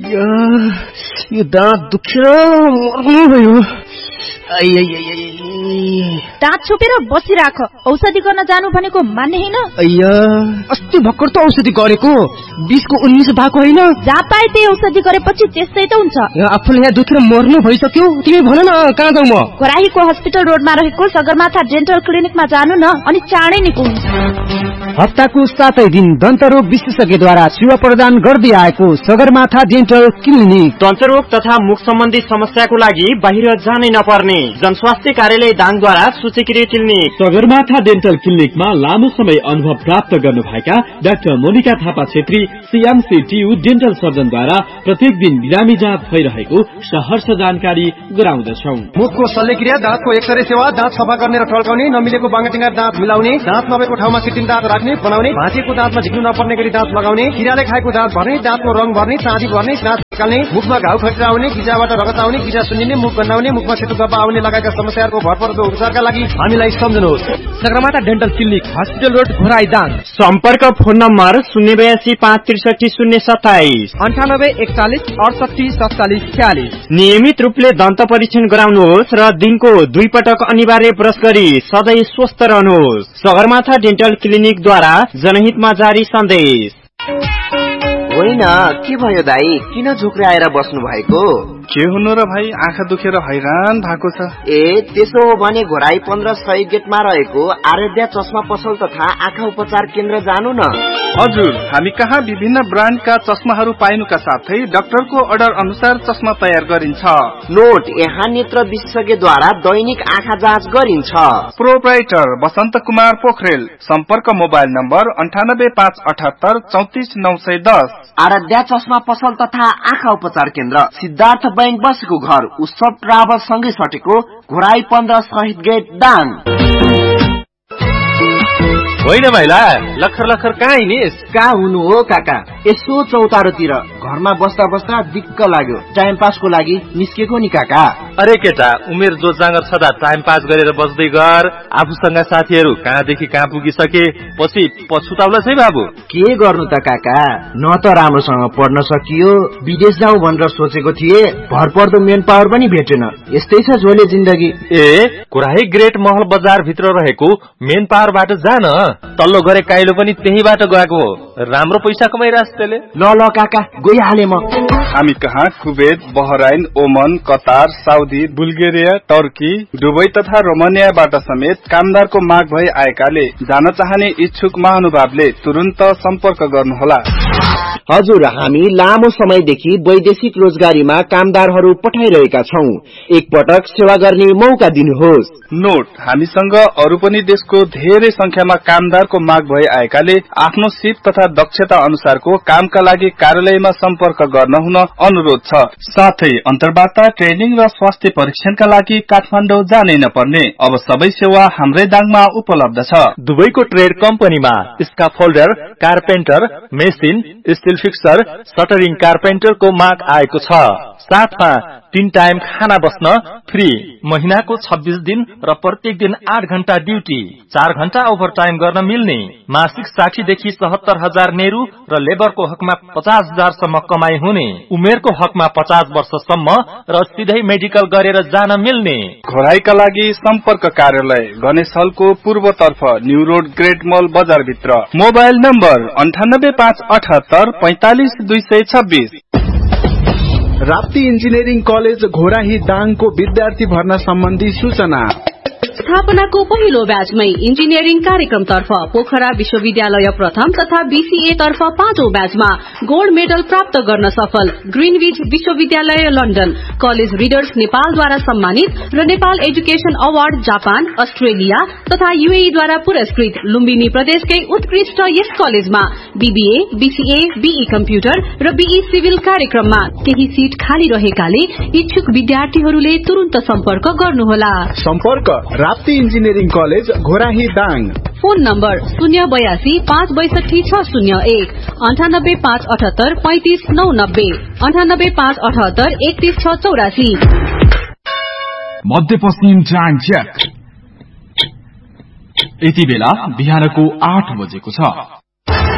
यो दाँत दुखेर मर्नु भयो। दाँत छोपेर बसिराख, औषधि गर्न जानु भनेको मान्ने हैन। अस्ति भर्खर त औषधि गरेको, 20 को 19 भएको हैन। जहाँ पाए त्यही औषधि गरेपछि त्यस्तै त हुन्छ। आफूले यहाँ दुखेर मर्नु भइसक्यो, तिमी भन न कहाँ जाऊ म? घोराहीको हस्पिटल रोडमा रहेको सगरमाथा डेन्टल क्लिनिकमा जानु न, अनि चाँडै निको हुन्छ। हप्ताको 7 दिन दन्तरोग विशेषज्ञद्वारा सेवा प्रदान गर्दै आएको सगरमाथा डेन्टल क्लिनिक। दन्तरोग तथा मुख सम्बन्धी समस्याको लागि बाहिर जानै नपर्ने जनस्वास्थ्य कार्यालय दाङद्वारा सूचीकृत क्लिनिक। सगरमाथा डेन्टल क्लिनिकमा लामो समय अनुभव प्राप्त गर्नुभएका doctor Monika Thapa Chhetri CMCTU dental सर्जनद्वारा प्रत्येक दिन बिरामी जाँच भइरहेको सहर्ष जानकारी गराउँदछौं। मुखको शल्यक्रिया, दाँतको एक्सरे सेवा, दाँत सफा गर्ने र टल्काउने, नमिलेको बाङ्गाटिङ्गा दाँत मिलाउने, दाँत नभएको ठाउँमा कृत्रिम दाँत राख्ने बनाउने, भाँचिएको दाँतमा झिक्नु नपर्ने गरी दाँत लगाउने, किराले खाएको दाँत भर्ने, दाँतको रङ भर्ने, चाँदी भर्ने, दाँत निकाल्ने, मुखमा घाउ खटिरा आउने, गिजाबाट रगत आउने, गिजा सुन्निने, मुख गन्नाउने, मुखमा सेतो गब्बा आउने लगायतका समस्याहरूको भरपर्दो उपचारका लागि हामीलाई सम्झनुहोस्। Sagarmatha dental clinic, hospital road, Ghorahi Dang. सम्पर्क फोन नम्बर 082 563 027 98 41 68 47 46। नियमित रूपले दन्त परीक्षण गराउनुहोस् र दिनको 2 पटक अनिवार्य ब्रश गरी सधैँ स्वस्थ रहनुहोस्। सगरमाथा डेन्टल क्लिनिकद्वारा जनहितमा जारी सन्देश। होइन, के भयो दाई, किन झुक्राएर बस्नु भएको? के हुनु र भाइ, आँखा दुखेर हैरान भएको छ। त्यसो हो भने घोराई 1500 गेटमा रहेको आराध्या चस्मा पसल तथा आँखा उपचार केन्द्र जानु न। हजुर, हामी कहाँ विभिन्न ब्रान्डका चस्माहरू पाइनुका साथै डाक्टरको अर्डर अनुसार चस्मा तयार गरिन्छ। नोट, यहाँ नेत्र विशेषज्ञद्वारा दैनिक आँखा जाँच गरिन्छ। प्रोप्राइटर बसन्त कुमार पोखरेल। सम्पर्क मोबाइल नम्बर 98 578 34 910। आराध्या चस्मा पसल तथा आँखा उपचार केन्द्र, सिद्धार्थ बैंक बसेको घर, उत्सव ट्राभल सँगै सटेको, घोराई 15 शहीद गेट दाङ। होइन महिला, लखर लखर कहाँ हिँडिस? कहाँ हुनु हो काका, यसो चौतारोतिर घरमा बस्दा बस्दा दिक्क लाग्यो, टाइम पासको लागि निस्केको नि काका। अरे केटा, उमेर जो जाँगर छदा टाइम पास गरेर बस्दै गर। आफूसँग साथीहरू कहाँदेखि कहाँ पुगिसके, पछि पछुताउला है बाबु। के गर्नु त काका, न त राम्रोसँग पढ्न सकियो, विदेश जाउँ भनेर सोचेको थिए, भरपर्दो मेन पावर पनि भेटेन। यस्तै छ झोले जिन्दगी। घोराही ग्रेट महल बजार भित्र रहेको मेन पावरबाट जान, तल्लो गरे काइलो पनि त्यहीबाट गएको हो। राम्रो पैसा कमाइरहेछ त्यसले। ल काका, गइहाले म। हामी कहाँ कुवेत, बहराइन, ओमन, Qatar, Saudi, Bulgaria, Turkey, Dubai तथा रोमानियाबाट समेत कामदारको माग भई आएकाले जान चाहने इच्छुक महानुभावले तुरन्त सम्पर्क गर्नुहोला। हजुर, हामी लामो समयदेखि वैदेशिक रोजगारीमा कामदारहरू पठाइरहेका छौं। एकपटक सेवा गर्ने मौका दिनुहोस्। नोट, हामीसँग अरू पनि देशको धेरै संख्यामा कामदारको माग भई आएकाले आफ्नो सिप तथा दक्षता अनुसारको कामका लागि कार्यालयमा सम्पर्क गर्न हुन अनुरोध छ। साथै अन्तर्वार्ता, ट्रेनिङ र स्वास्थ्य परीक्षणका लागि काठमाडौँ जानै नपर्ने। अब सबै सेवा हाम्रै दाङमा उपलब्ध छ। दुबईको ट्रेड कम्पनीमा स्काफोल्डर, कारपेन्टर, मेसिन, स्टिल फिक्सर, सटरिङ कारपेन्टरको माग आएको छ। साथमा 3 टाइम खाना बस्न फ्री, महिनाको 26 दिन र प्रत्येक दिन 8 घण्टा ड्युटी, 4 घण्टा ओभर टाइम गर्न मिल्ने। मासिक 60 देखि 77,000 नेरू र लेबरको हकमा 50,000 सम्म कमाई हुने। उमेरको हकमा 50 वर्षसम्म र सिधै मेडिकल गरेर जान मिल्ने। घोराईका लागि सम्पर्क कार्यालय गणेश हलको पूर्वतर्फ, न्यू रोड, ग्रेट मल बजार भित्र। Mobile number 98 578 45 226। Rapti engineering college Ghorahi दाङको विद्यार्थी भर्ना सम्बन्धी सूचना। स्थापनाको पहिलो ब्याचमै इन्जिनियरिङ कार्यक्रमतर्फ पोखरा विश्वविद्यालय प्रथम तथा BCA तर्फ 5औं ब्याचमा गोल्ड मेडल प्राप्त गर्न सफल ग्रीनविच विश्वविद्यालय लन्डन, कलेज रिडर्स नेपालद्वारा सम्मानित र Nepal education award Japan, Australia तथा UAE द्वारा पुरस्कृत लुम्बिनी प्रदेशकै उत्कृष्ट यस कलेजमा BBA, BCA, BE कम्प्युटर र BE सिभिल कार्यक्रममा केही सीट खाली रहेकाले इच्छुक विद्यार्थीहरूले तुरुन्त सम्पर्क गर्नुहोला। सम्पर्क Rapti engineering college Ghorahi Dang. Phone number 082 562 601, 98 578 35 990, 98 578 31 684। मध्यपश्चिम टाइम चेक। यति बेला बिहानको 8 बजेको छ।